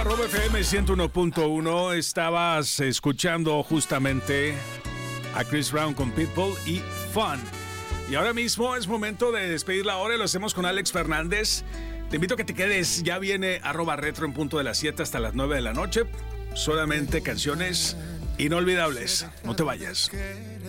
FM 101.1. Estabas escuchando justamente a Chris Brown con Pitbull y Fun. Y ahora mismo es momento de despedir la hora y lo hacemos con Alex Fernández. Te invito a que te quedes. Ya viene @retro en punto de las 7 hasta las 9 de la noche. Solamente canciones inolvidables. No te vayas.